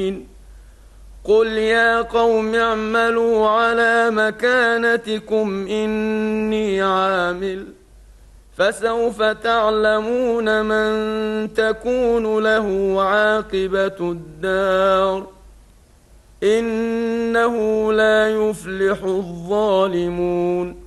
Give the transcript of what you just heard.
قل يا قوم اعملوا على مكانتكم إني عامل فسوف تعلمون من تكون له عاقبة الدار إنه لا يفلح الظالمون